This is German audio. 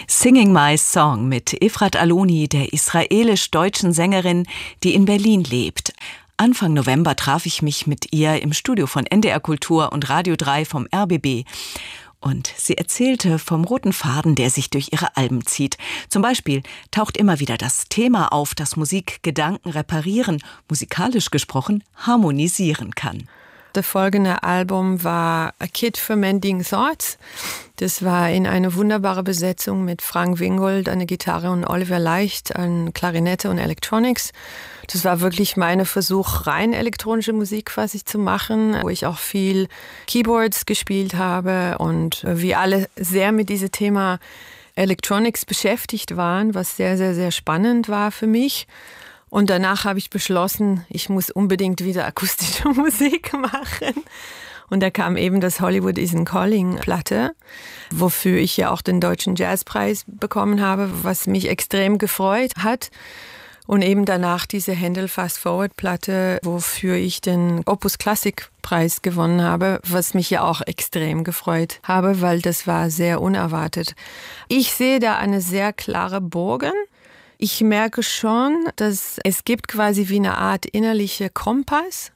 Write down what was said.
Singing My Song mit Efrat Aloni, der israelisch-deutschen Sängerin, die in Berlin lebt. Anfang November traf ich mich mit ihr im Studio von NDR Kultur und Radio 3 vom RBB. Und sie erzählte vom roten Faden, der sich durch ihre Alben zieht. Zum Beispiel taucht immer wieder das Thema auf, dass Musik Gedanken reparieren, musikalisch gesprochen harmonisieren kann. Das folgende Album war A Kit for Mending Thoughts. Das war in einer wunderbaren Besetzung mit Frank Wingold an der Gitarre und Oliver Leicht an Klarinette und Electronics. Das war wirklich mein Versuch, rein elektronische Musik quasi zu machen, wo ich auch viel Keyboards gespielt habe und wir alle sehr mit diesem Thema Electronics beschäftigt waren, was sehr, sehr, sehr spannend war für mich. Und danach habe ich beschlossen, ich muss unbedingt wieder akustische Musik machen. Und da kam eben das Hollywood Isn't Calling Platte, wofür ich ja auch den Deutschen Jazzpreis bekommen habe, was mich extrem gefreut hat. Und eben danach diese Händel Fast Forward Platte, wofür ich den Opus Classic Preis gewonnen habe, was mich ja auch extrem gefreut habe, weil das war sehr unerwartet. Ich sehe da eine sehr klare Bogen. Ich merke schon, dass es gibt quasi wie eine Art innerliche Kompass,